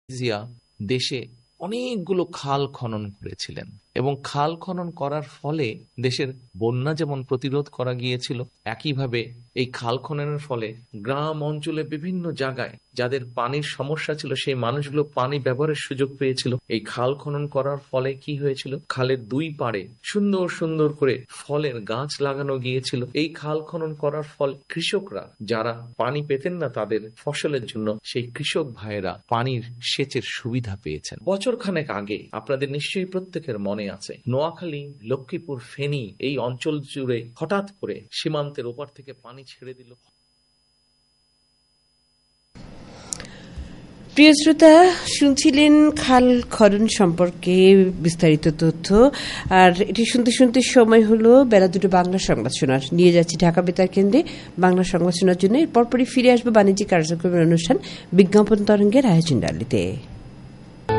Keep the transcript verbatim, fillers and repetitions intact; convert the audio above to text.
জিয়া দেশে অনেকগুলো খাল খনন করেছিলেন এবং খাল খনন করার ফলে দেশের বন্যা যেমন প্রতিরোধ করা গিয়েছিল, একইভাবে এই খাল খননের ফলে গ্রাম অঞ্চলে বিভিন্ন জায়গায় যাদের পানির সমস্যা ছিল সেই মানুষগুলো পানি ব্যবহারের সুযোগ পেয়েছিল। এই খাল খনন করার ফলে কি হয়েছিল, খালের দুই পাড়ে সুন্দর সুন্দর করে ফলের গাছ লাগানো গিয়েছিল। এই খাল খনন করার ফলে কৃষকরা যারা পানি পেতেন না তাদের ফসলের জন্য, সেই কৃষক ভাইয়েরা পানির সেচের সুবিধা পেয়েছেন। বছর খানেক আগে আপনাদের নিশ্চয়ই প্রত্যেকের মনে আছে, নোয়াখালী, লক্ষ্মীপুর, ফেনী এই অঞ্চল জুড়ে হঠাৎ করে সীমান্তের ওপার থেকে পানি ছেড়ে দিল। প্রিয় শ্রোতা, শুনছিলেন খাল খনন সম্পর্কে বিস্তারিত তথ্য। আর এটি শুনতে শুনতে সময় হলো বেলা দুটো বাংলা সংবাদ শোনার। নিয়ে যাচ্ছি ঢাকা বেতার কেন্দ্রে বাংলা সংবাদ শোনার জন্য। এরপরপরই ফিরে আসবো বাণিজ্যিক কার্যক্রমের অনুষ্ঠান বিজ্ঞাপন তরঙ্গের আয়োজন ডালিতে।